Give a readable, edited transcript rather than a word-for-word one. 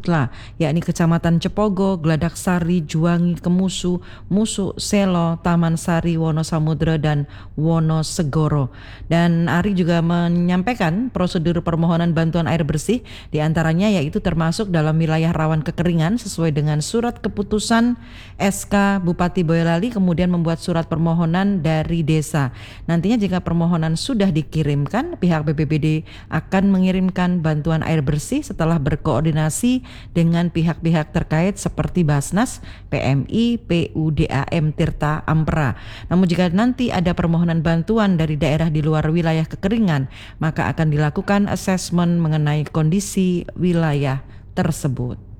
Karhutla, yakni Kecamatan Cepogo, Gladaksari, Juwangi, Kemusu, Musu, Selo, Taman Sari, Wonosamudra, dan Wonosegoro. Dan Ari juga menyampaikan prosedur permohonan bantuan air bersih diantaranya yaitu termasuk dalam wilayah rawan kekeringan sesuai dengan surat keputusan SK Bupati Boyolali, kemudian membuat surat permohonan dari desa. Nantinya jika permohonan sudah dikirimkan, pihak BPBD akan mengirimkan bantuan air bersih setelah berkoordinasi dengan pihak-pihak terkait seperti Basnas, PMI, PUDAM Tirta Ampera. Namun jika nanti ada permohonan bantuan dari daerah di luar wilayah kekeringan, maka akan dilakukan asesmen mengenai kondisi wilayah tersebut.